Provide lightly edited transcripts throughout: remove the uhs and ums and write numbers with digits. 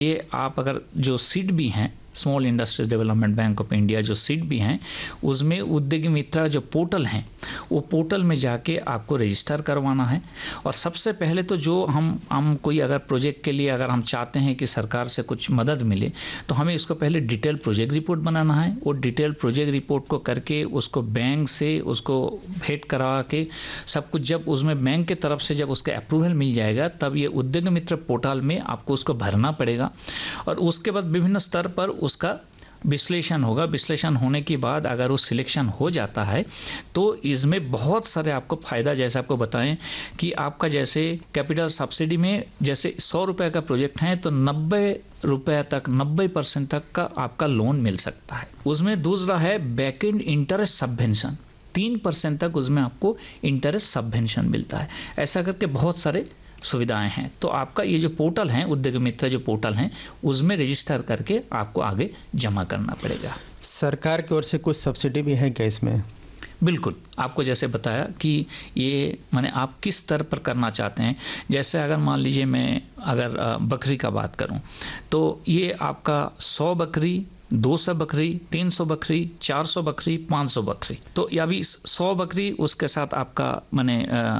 ये आप अगर जो सीड भी हैं, small industries development bank of India जो सीड भी हैं, उसमें उद्योगी मित्र जो पोर्टल हैं, वो पोर्टल में जाके आपको रजिस्टर करवाना है। और सबसे पहले तो जो हम कोई अगर प्रोजेक्ट के लिए अगर हम चाहते हैं कि सरकार से कुछ मदद मिले, तो हमें इसको पहले डिटेल प्रोजेक्ट रिपोर्ट बनाना है। वो डिटेल प्रोजेक्ट रिपोर्ट को करके उसको बैंक से उसको भेंट करा के सब कुछ, जब उसमें बैंक की तरफ से जब उसका अप्रूवल मिल जाएगा, तब ये उद्योग मित्र पोर्टल में आपको उसको भरना पड़ेगा। और उसके बाद विभिन्न स्तर पर उसका विश्लेषण होगा। विश्लेषण होने के बाद अगर वो सिलेक्शन हो जाता है, तो इसमें बहुत सारे आपको फायदा, जैसे आपको बताएं कि आपका जैसे कैपिटल सब्सिडी में जैसे 100 रुपए का प्रोजेक्ट है, तो 90 रुपए तक 90% तक का आपका लोन मिल सकता है। उसमें दूसरा है बैक एंड इंटरेस्ट सबवेंशन, 3% तक उसमें आपको इंटरेस्ट सबवेंशन मिलता है। ऐसा करके बहुत सारे सुविधाएं हैं। तो आपका ये जो पोर्टल है, उद्योग मित्र जो पोर्टल है, उसमें रजिस्टर करके आपको आगे जमा करना पड़ेगा। सरकार की ओर से कुछ सब्सिडी भी है क्या इसमें? बिल्कुल, आपको जैसे बताया कि ये माने आप किस स्तर पर करना चाहते हैं। जैसे अगर मान लीजिए मैं अगर बकरी का बात करूं, तो ये आपका 100 बकरी, 200 बकरी, 300 बकरी, 400 बकरी, 500 बकरी, तो या भी 100 बकरी, उसके साथ आपका माने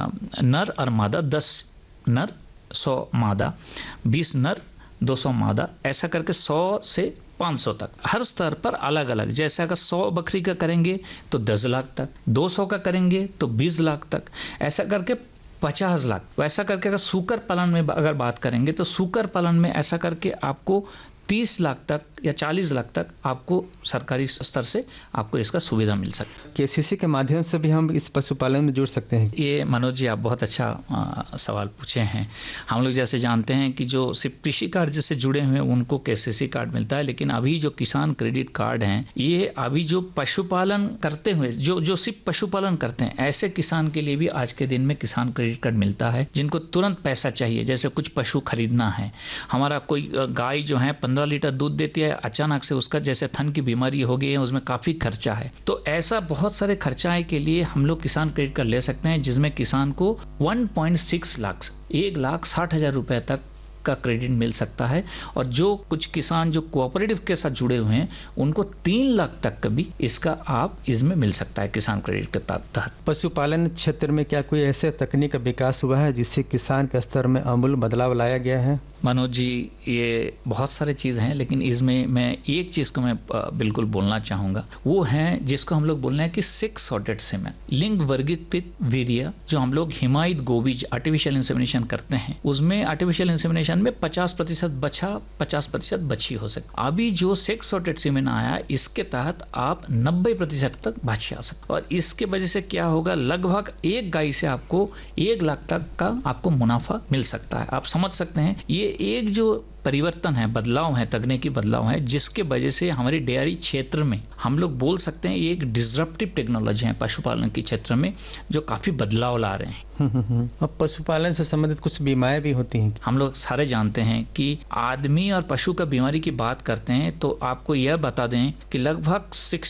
नर और मादा 10 नर 100 मादा, 20 नर 200 मादा, ऐसा करके 100 से 500 तक हर स्तर पर अलग अलग। जैसे अगर 100 बकरी का करेंगे तो 10 लाख तक, 200 का करेंगे तो 20 लाख तक, ऐसा करके 50 लाख। वैसा करके अगर सूकर पालन में अगर बात करेंगे, तो सूकर पालन में ऐसा करके आपको 30 लाख तक या 40 लाख तक आपको सरकारी स्तर से आपको इसका सुविधा मिल सकता है। केसीसी के माध्यम से भी हम इस पशुपालन में जुड़ सकते हैं? ये मनोज जी, आप बहुत अच्छा सवाल पूछे हैं। हम लोग जैसे जानते हैं कि जो सिर्फ कृषि कार्य से जुड़े हुए हैं उनको केसीसी कार्ड मिलता है, लेकिन अभी जो किसान क्रेडिट कार्ड हैं, ये अभी जो पशुपालन करते हुए जो सिर्फ पशुपालन करते हैं, ऐसे किसान के लिए भी आज के दिन में किसान क्रेडिट कार्ड मिलता है, जिनको तुरंत पैसा चाहिए। जैसे कुछ पशु खरीदना है, हमारा कोई गाय जो है 15 लीटर दूध देती है, अचानक से उसका जैसे थन की बीमारी हो गई है, उसमें काफी खर्चा है, तो ऐसा बहुत सारे खर्चाए के लिए हम लोग किसान क्रेडिट कार्ड ले सकते हैं, जिसमें किसान को 1.6 लाख 1,60,000 रुपए तक का क्रेडिट मिल सकता है। और जो कुछ किसान जो कोऑपरेटिव के साथ जुड़े हुए हैं, उनको 3 लाख तक का भी इसका आप इसमें मिल सकता है किसान क्रेडिट के तहत। पशुपालन क्षेत्र में क्या कोई ऐसे तकनीक का विकास हुआ है जिससे किसान के स्तर में आमूल बदलाव लाया गया है? मनोज जी, ये बहुत सारे चीज़ हैं, लेकिन इसमें मैं एक चीज़ को मैं बिल्कुल बोलना चाहूँगा, वो है जिसको हम लोग बोल रहे हैं कि 6 सॉर्टेड सीमेन, लिंग वर्गीकृत वीर्य, जो हम लोग हिमायित गोबीज आर्टिफिशियल इंसेमिनेशन करते हैं, उसमें आर्टिफिशियल इंसेमिनेशन में 50% बच्चा 50% बच्ची हो सकती। अभी जो 6 सॉर्टेड सीमेन आया, इसके तहत आप 90% तक बाछी आ सकते। और इसके वजह से क्या होगा, लगभग एक गाय से आपको 1 लाख तक का आपको मुनाफा मिल सकता है। आप समझ सकते हैं, ये एक जो परिवर्तन है, बदलाव है, तकनीकी बदलाव है, जिसके वजह से हमारे डेयरी क्षेत्र में हम लोग बोल सकते हैं ये एक डिसरप्टिव टेक्नोलॉजी है पशुपालन के क्षेत्र में, जो काफी बदलाव ला रहे हैं। अब पशुपालन से संबंधित कुछ बीमारियां भी होती हैं। हम लोग सारे जानते हैं कि आदमी और पशु का बीमारी की बात करते हैं, तो आपको यह बता दें कि लगभग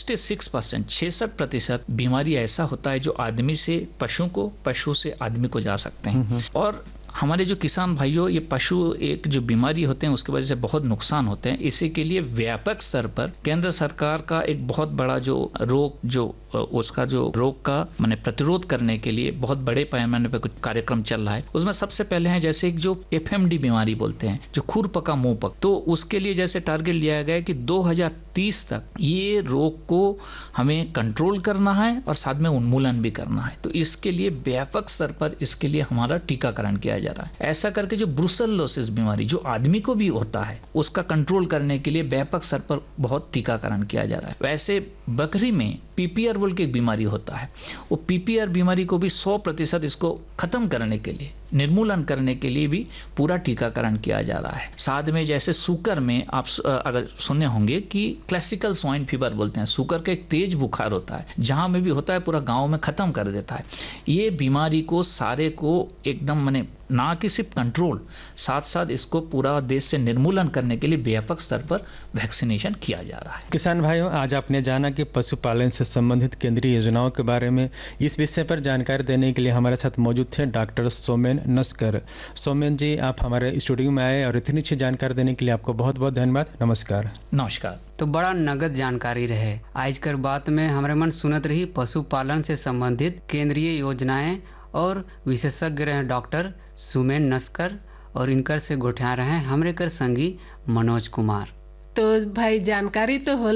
66% बीमारी ऐसा होता है जो आदमी से पशु को, पशु से आदमी को जा सकते हैं। और हमारे जो किसान भाइयों, ये पशु एक जो बीमारी होते हैं उसकी वजह से बहुत नुकसान होते हैं। इसी के लिए व्यापक स्तर पर केंद्र सरकार का एक बहुत बड़ा जो रोग जो उसका जो रोग का माने प्रतिरोध करने के लिए बहुत बड़े पैमाने पर कुछ कार्यक्रम चल रहा है। उसमें सबसे पहले है जैसे एक जो FMD बीमारी बोलते हैं, जो खुर पका मुंह पक, तो उसके लिए जैसे टारगेट लिया गया है कि 2030 तक ये रोग को हमें कंट्रोल करना है और साथ में उन्मूलन भी करना है। तो इसके लिए व्यापक स्तर पर इसके लिए हमारा टीकाकरण किया जा रहा है। ऐसा करके जो ब्रुसेलोसिस बीमारी जो आदमी को भी होता है, उसका कंट्रोल करने के लिए व्यापक स्तर पर बहुत टीकाकरण किया जा रहा है। वैसे बकरी में PPR बोल के एक बीमारी होता है, वो PPR बीमारी को भी 100% इसको खत्म करने के लिए, निर्मूलन करने के लिए भी पूरा टीकाकरण किया जा रहा है। साथ में जैसे सूकर में आप अगर सुने होंगे कि क्लासिकल स्वाइन फीवर बोलते हैं, सूकर का एक तेज बुखार होता है, जहां में भी होता है पूरा गांव में खत्म कर देता है। ये बीमारी को सारे को एकदम माने ना कि सिर्फ कंट्रोल, साथ साथ इसको पूरा देश से निर्मूलन करने के लिए व्यापक स्तर पर वैक्सीनेशन किया जा रहा है। किसान भाइयों, आज आपने जाना कि पशुपालन से संबंधित केंद्रीय योजनाओं के बारे में। इस विषय पर जानकारी देने के लिए हमारे साथ मौजूद थे डॉक्टर सोमेन नस्कर। सौमेन जी, आप हमारे स्टूडियो में आए और इतनी अच्छी जानकारी देने के लिए आपको बहुत बहुत धन्यवाद। नमस्कार। नमस्कार। तो बड़ा नगद जानकारी रहे। आज कर बात में हमारे मन सुनत रही पशुपालन से संबंधित केंद्रीय योजनाएं और विशेषज्ञ रहे डॉक्टर सौमेन नस्कर और इनकर से गोठिया रहे हमरे कर संगी मनोज कुमार। तो भाई जानकारी तो हो